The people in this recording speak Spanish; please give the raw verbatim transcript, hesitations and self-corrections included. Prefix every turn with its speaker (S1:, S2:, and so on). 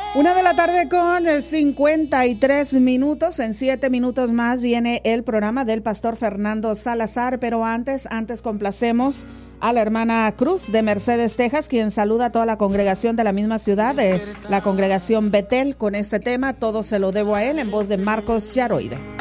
S1: Una de la tarde con cincuenta y tres minutos. En siete minutos más viene el programa del pastor Fernando Salazar, pero antes, antes complacemos a la hermana Cruz de Mercedes, Texas, quien saluda a toda la congregación de la misma ciudad, de la congregación Betel, con este tema, Todo se lo debo a él, en voz de Marcos Yaroide.